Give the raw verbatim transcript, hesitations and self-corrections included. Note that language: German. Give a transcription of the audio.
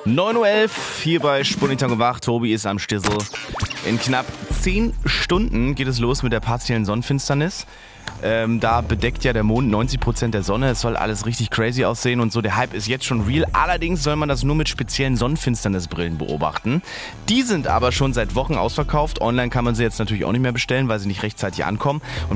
neun Uhr elf hier bei Spunnitang wach. Tobi ist am Stissel. In knapp zehn Stunden geht es los mit der partiellen Sonnenfinsternis. Ähm, da bedeckt ja der Mond neunzig Prozent der Sonne. Es soll alles richtig crazy aussehen und so. Der Hype ist jetzt schon real. Allerdings soll man das nur mit speziellen Sonnenfinsternisbrillen beobachten. Die sind aber schon seit Wochen ausverkauft. Online kann man sie jetzt natürlich auch nicht mehr bestellen, weil sie nicht rechtzeitig ankommen. Und